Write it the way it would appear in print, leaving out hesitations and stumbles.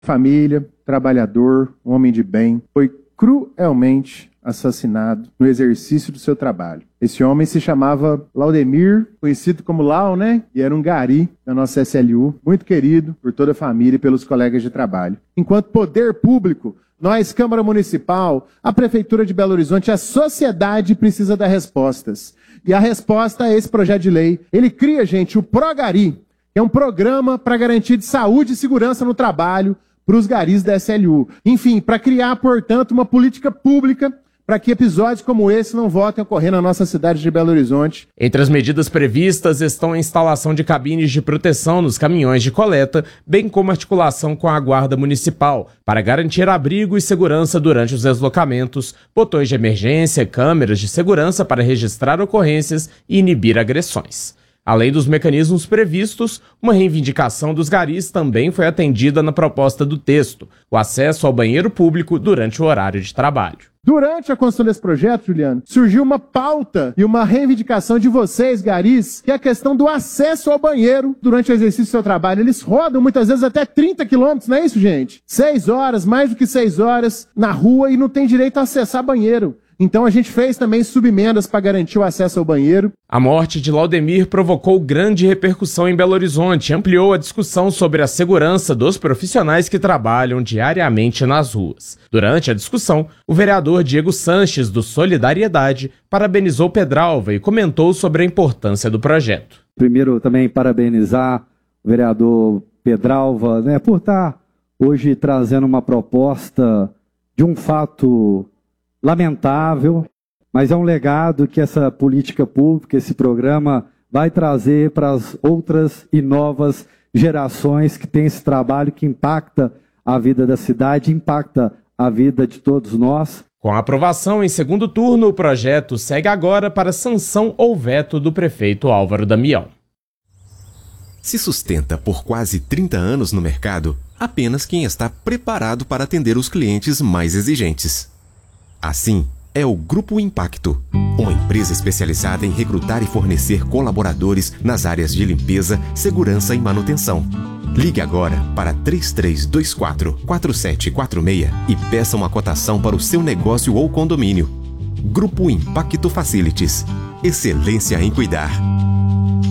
família, trabalhador, um homem de bem, foi cruelmente assassinado no exercício do seu trabalho. Esse homem se chamava Laudemir, conhecido como Lau, né? E era um gari da nossa SLU, muito querido por toda a família e pelos colegas de trabalho. Enquanto poder público, nós, Câmara Municipal, a Prefeitura de Belo Horizonte, a sociedade precisa dar respostas. E a resposta é esse projeto de lei. Ele cria, gente, o ProGari, que é um programa para garantir de saúde e segurança no trabalho para os garis da SLU. Enfim, para criar, portanto, uma política pública para que episódios como esse não voltem a ocorrer na nossa cidade de Belo Horizonte. Entre as medidas previstas estão a instalação de cabines de proteção nos caminhões de coleta, bem como articulação com a Guarda Municipal, para garantir abrigo e segurança durante os deslocamentos, botões de emergência, câmeras de segurança para registrar ocorrências e inibir agressões. Além dos mecanismos previstos, uma reivindicação dos garis também foi atendida na proposta do texto, o acesso ao banheiro público durante o horário de trabalho. Durante a construção desse projeto, Juliano, surgiu uma pauta e uma reivindicação de vocês, garis, que é a questão do acesso ao banheiro durante o exercício do seu trabalho. Eles rodam muitas vezes até 30 quilômetros, não é isso, gente? 6 horas, mais do que 6 horas na rua e não tem direito a acessar banheiro. Então a gente fez também subemendas para garantir o acesso ao banheiro. A morte de Laudemir provocou grande repercussão em Belo Horizonte e ampliou a discussão sobre a segurança dos profissionais que trabalham diariamente nas ruas. Durante a discussão, o vereador Diego Sanches, do Solidariedade, parabenizou Pedralva e comentou sobre a importância do projeto. Primeiro, também parabenizar o vereador Pedralva, por estar hoje trazendo uma proposta de um fato lamentável, mas é um legado que essa política pública, esse programa, vai trazer para as outras e novas gerações que têm esse trabalho que impacta a vida da cidade, impacta a vida de todos nós. Com a aprovação em segundo turno, o projeto segue agora para sanção ou veto do prefeito Álvaro Damião. Se sustenta por quase 30 anos no mercado, apenas quem está preparado para atender os clientes mais exigentes. Assim, é o Grupo Impacto, uma empresa especializada em recrutar e fornecer colaboradores nas áreas de limpeza, segurança e manutenção. Ligue agora para 3324-4746 e peça uma cotação para o seu negócio ou condomínio. Grupo Impacto Facilities. Excelência em cuidar.